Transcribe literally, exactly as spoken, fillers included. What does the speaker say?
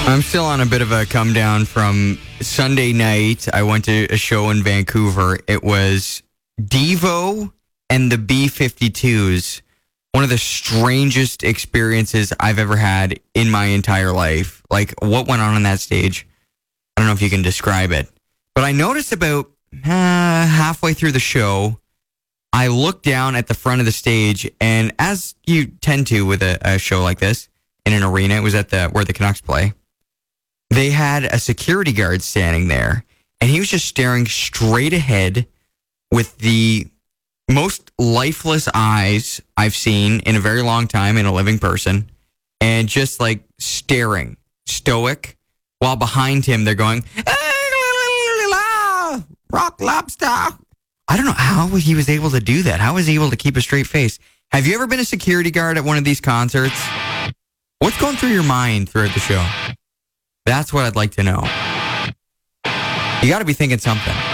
I'm still on a bit of a come down from Sunday night. I went to a show in Vancouver. It was Devo and the B fifty-twos. One of the strangest experiences I've ever had in my entire life. Like, what went on on that stage? I don't know if you can describe it. But I noticed about uh, halfway through the show, I looked down at the front of the stage, and as you tend to with a, a show like this, in an arena, it was at the where the Canucks play, they had a security guard standing there, and he was just staring straight ahead with the most lifeless eyes I've seen in a very long time in a living person, and just like staring, stoic, while behind him they're going, rock lobster. I don't know how he was able to do that. How was he able to keep a straight face? Have you ever been a security guard at one of these concerts? What's going through your mind throughout the show? That's what I'd like to know. You got to be thinking something.